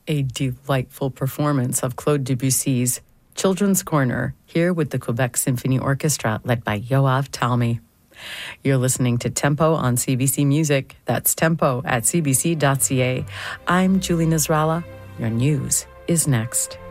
A delightful performance of Claude Debussy's Children's Corner, here with the Quebec Symphony Orchestra, led by Yoav Talmy. You're listening to Tempo on CBC Music. That's tempo at cbc.ca. I'm Julie Nasrallah. Your news is next.